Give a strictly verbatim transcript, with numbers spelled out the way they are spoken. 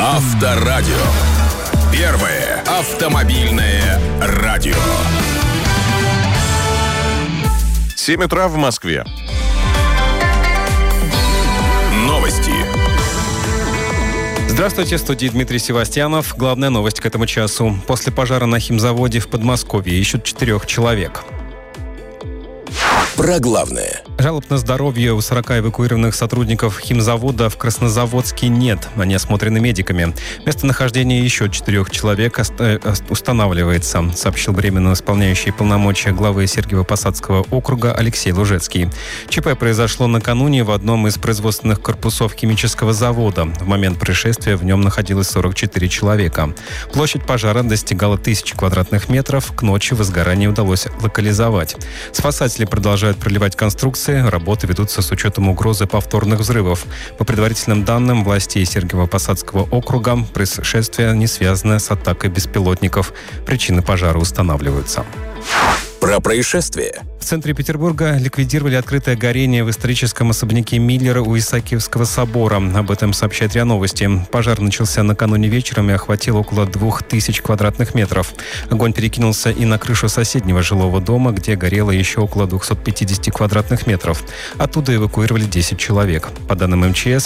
Авторадио. Первое автомобильное радио. семь утра в Москве. Новости. Здравствуйте, в студии Дмитрий Севастьянов. Главная новость к этому часу. После пожара на химзаводе в Подмосковье ищут четырех человек. Про главное. Жалоб на здоровье у сорока эвакуированных сотрудников химзавода в Краснозаводске нет. Они осмотрены медиками. Местонахождение еще четырех человек устанавливается, сообщил временно исполняющий полномочия главы Сергиево-Посадского округа Алексей Лужецкий. ЧП произошло накануне в одном из производственных корпусов химического завода. В момент происшествия в нем находилось сорок четыре человека. Площадь пожара достигала тысячи квадратных метров. К ночи возгорание удалось локализовать. Спасатели продолжают проливать конструкции. Работы ведутся с учетом угрозы повторных взрывов. По предварительным данным властей Сергиево-Посадского округа, происшествие не связано с атакой беспилотников. Причины пожара устанавливаются. Про происшествие. В центре Петербурга ликвидировали открытое горение в историческом особняке Миллера у Исаакиевского собора. Об этом сообщает РИА Новости. Пожар начался накануне вечером и охватил около двух тысяч квадратных метров. Огонь перекинулся и на крышу соседнего жилого дома, где горело еще около двухсот пятидесяти квадратных метров. Оттуда эвакуировали десять человек. По данным МЧС,